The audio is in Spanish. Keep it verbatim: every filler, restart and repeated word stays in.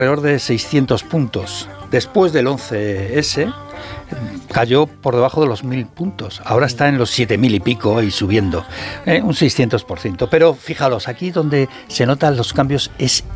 alrededor de seiscientos puntos. Después del once ese cayó por debajo de los mil puntos. Ahora está en los siete mil y pico y subiendo, eh, un seiscientos por ciento. Pero fijaros, aquí donde se notan los cambios es